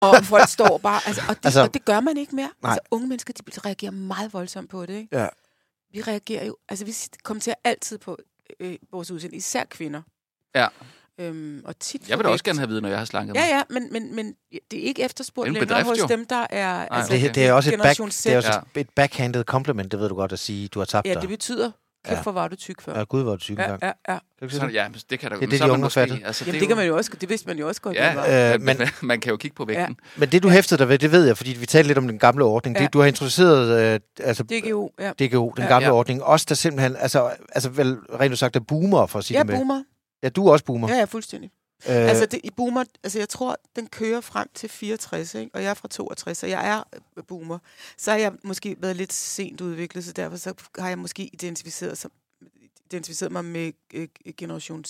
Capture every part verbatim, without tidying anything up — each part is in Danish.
Og folk står bare... Altså, og, det, altså, og det gør man ikke mere. Nej. Altså, unge mennesker, de reagerer meget voldsomt på det, ikke? Ja. Vi reagerer jo... Altså, vi kommenterer altid på øh, vores udseende, især kvinder. Ja. Øhm, og tit jeg vil da også gerne have vide, når jeg har slanket mig. Ja, ja, men, men, men det er ikke efterspurgt længere bedrift, hos jo. dem, der er... Nej, altså, det, det er også, et, back, det er også ja. et backhanded compliment, det ved du godt at sige. Du har tabt Ja, dig. det betyder... Kæft, Ja. hvor var du tyk før. Ja, gud, hvor du tyk ja, engang. ja, ja. Så, ja, det kan da det er det, de unge måske, altså, Jamen, det, det kan man jo også, det vidste man jo også godt. Ja, øh, men men, man kan jo kigge på vægten. Ja. Men det, du hæftede dig ved, det ved jeg, fordi vi talte lidt om den gamle ordning. Ja. Det, du har introduceret... Øh, altså, D G O, ja. D G O, den ja. gamle ja. ordning. Også der simpelthen... Altså, altså vel, rent sagt, er boomer, for at sige ja, det med. boomer. Ja, du er også boomer. Ja, ja, fuldstændig. Øh, altså, det, i boomer, altså, jeg tror, den kører frem til fireogtres, ikke? Og jeg er fra toogtres, og jeg er boomer. Så har jeg måske været lidt sent udviklet, så derfor så har jeg måske identificeret, som, identificeret mig med øh, generation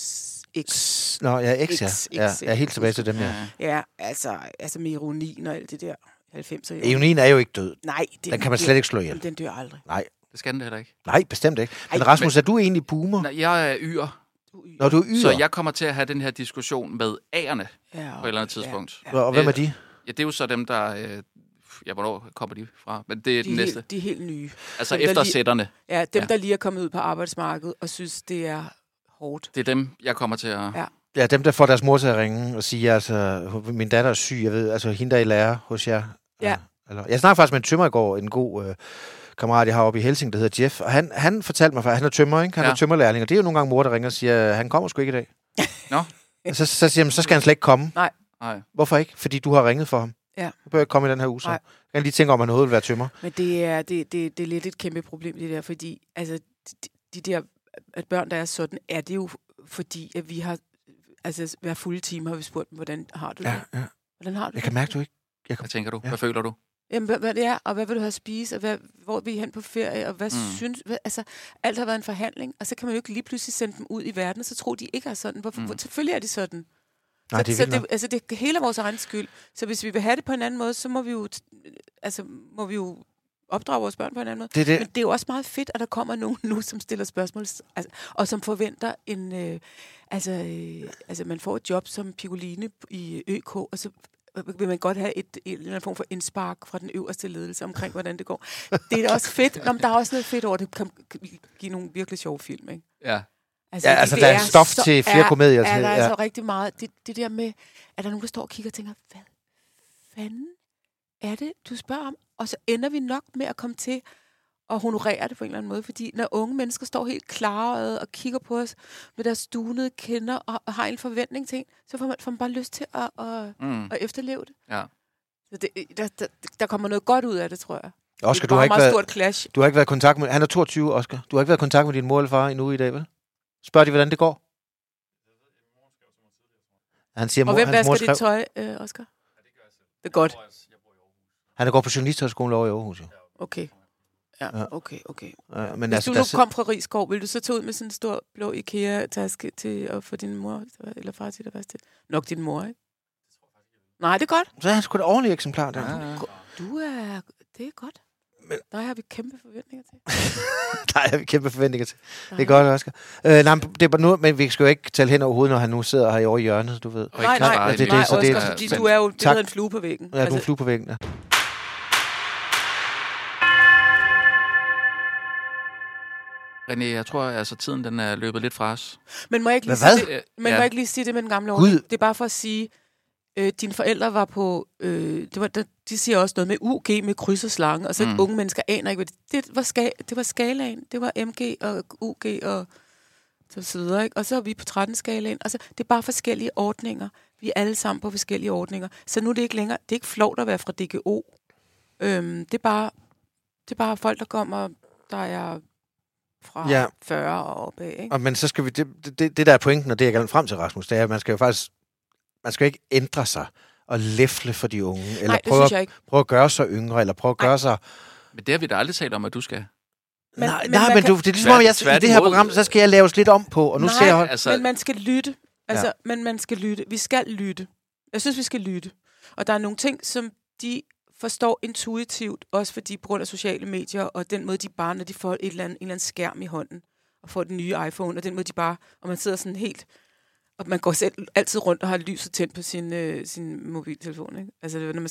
X. Nå, ja, X, ja. X, ja. X, Jeg er helt tilbage til dem, ja. Ja, altså, altså med ironien og alt det der. halvfemser. Ironien er jo ikke død. Nej. Den kan man slet ikke slå ihjel. Den dør aldrig. Nej. Det skal den heller ikke. Nej, bestemt ikke. Men Rasmus, er du egentlig boomer? Nej, jeg er yr. Når du er yr? Så jeg kommer til at have den her diskussion med A'erne ja, på et eller andet tidspunkt. Ja, ja. Og hvem er de? Ja, det er jo så dem, der... Øh, ja, hvornår kommer de fra? Men det er de den næste. Helt, de er helt nye. Altså dem, efter lige, sætterne. Ja, dem, ja. der lige er kommet ud på arbejdsmarkedet og synes, det er hårdt. Det er dem, jeg kommer til at... Ja. Ja, dem, der får deres mor til at ringe og sige, altså, min datter er syg, jeg ved, altså, hende der er i lærer hos jer. Ja. Eller, jeg snakkede faktisk med en tømrer i går, en god øh, kammerat, jeg har oppe i Helsing, der hedder Jeff, og han, han fortalte mig, for han er tømrer, ikke? Han ja. er tømmerlærling, og det er jo nogle gange mor, der ringer og siger, han kommer sgu ikke i dag. Nå. Så, så siger han, så skal han slet ikke komme. Nej. Nej. Hvorfor ikke? Fordi du har ringet for ham. Ja. Du bør ikke komme i den her uge, så. Nej. Jeg kan lige tænke om, at han overhovedet vil være tømrer. Men det er, det, det, det er lidt et kæmpe problem, det der, fordi altså, de, de der at børn, der er sådan, er det jo fordi, at vi har, altså hver fulde time har vi spurgt dem, hvordan har du det? Ja, ja. Hvordan har du Jeg kan mærke, du ikke... Jeg kan... Hvad tænker du? Ja. Hvad føler du? Jamen, hvad, hvad det er, og hvad vil du have at spise, og hvad, hvor vil I hen på ferie, og hvad mm. synes... Hvad, altså, alt har været en forhandling, og så kan man jo ikke lige pludselig sende dem ud i verden, så tror de ikke er sådan. Hvorfor? Mm. Hvor, selvfølgelig er de sådan. Nej, så, det er så det, altså, det er hele vores egen skyld. Så hvis vi vil have det på en anden måde, så må vi jo, altså, må vi jo opdrage vores børn på en anden måde. Det, det. Men det er jo også meget fedt, at der kommer nogen nu, som stiller spørgsmål, altså, og som forventer en... Øh, altså, øh, altså, man får et job som Piccoline i Ø K, og så vil man godt have et, et, en eller anden form for indspark fra den øverste ledelse omkring, hvordan det går. Det er også fedt. Nå, men der er også noget fedt over, det kan give nogle virkelig sjove film, ikke? Ja. Altså, ja, altså der er stof så, til flere er, komedier. Er der ja. altså rigtig meget. Det, det der med, at der er nogen, der står og kigger og tænker, hvad fanden er det, du spørger om? Og så ender vi nok med at komme til at honorere det på en eller anden måde, fordi når unge mennesker står helt klarede og kigger på os med deres dunede kinder og, og har en forventning til en, så får man, får man bare lyst til at, at, mm. at efterleve det. Ja. Så det, der, der, der kommer noget godt ud af det, tror jeg. Oscar, det du har ikke været, stort clash. Du har ikke været i kontakt med... Han er toogtyve, Oscar. Du har ikke været i kontakt med din mor eller far endnu i dag, vel? Spørg de, hvordan det går? Han siger, og hvem vasker skrev... dit tøj, øh, Oscar? Det er godt. Han er gået på journalisthøjskolen over i Aarhus, jo. Okay. Ja, okay, okay. Ja, men Hvis altså, du nu kom fra Rigskov, vil du så tage ud med sådan en stor blå IKEA-taske til at få din mor eller far til at vaske til? Nok din mor, ikke? Nej, det er godt. Så er han sgu et ordentligt eksemplar der. Ja, ja. Du er... Det er godt. Men... Der har vi kæmpe forventninger til. Der har vi kæmpe forventninger til. Det er godt, Oscar. Øh, nej, det er bare nu, men vi skal jo ikke tale hen over hovedet, når han nu sidder her i over i hjørnet, du ved. Nej, nej, nej, det, det, nej så Oscar, det, fordi du er jo det, en flue på væggen. Ja, du er en flue på væggen, ja. René, jeg tror, altså tiden den er løbet lidt fra os. Men må jeg ikke lige, Hvad? sige det, men Ja. må jeg ikke lige sige det med den gamle ordning? Det er bare for at sige, øh, dine forældre var på, øh, det var, der, de siger også noget med U G med kryds og slange, og så mm. unge mennesker aner ikke, hvad det, det var. Ska, det var skalaen, det var M G og U G og så videre, ikke? Og så er vi på tretten-skalaen. Altså, det er bare forskellige ordninger. Vi er alle sammen på forskellige ordninger. Så nu er det ikke længere, det er ikke flovt at være fra D G O. Øhm, det er bare, det er bare folk, der kommer, der er fra ja. fyrre og opad, ikke? Og, men så skal vi, det, det, det der er pointen, og det jeg gerne frem til, Rasmus, det er, at man skal jo faktisk, man skal ikke ændre sig og læfle for de unge, eller Nej, prøve, at, prøve at gøre sig yngre, eller prøve at gøre Nej. sig... Men det har vi da aldrig talt om, at du skal. Men, nej, men, nej, men kan... du, det er ligesom, at jeg, i det her program, så skal jeg laves lidt om på, og nu nej, skal jeg... Altså... men man skal lytte. Altså, ja. men man skal lytte. Vi skal lytte. Jeg synes, vi skal lytte. Og der er nogle ting, som de forstår intuitivt, også fordi på grund af sociale medier, og den måde, de bare, når de får et eller andet, en eller anden skærm i hånden, og får den nye iPhone, og den måde, de bare, og man sidder sådan helt Og man går selv altid rundt og har lyset tændt på sin, øh, sin mobiltelefon, ikke? Altså, når man